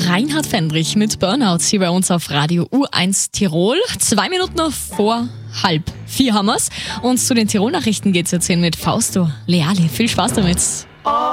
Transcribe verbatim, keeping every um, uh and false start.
Reinhard Fendrich mit Burnout hier bei uns auf Radio U eins Tirol. Zwei Minuten noch vor halb vier haben wir's. Und zu den Tirol-Nachrichten geht's jetzt hin mit Fausto Leali. Viel Spaß damit.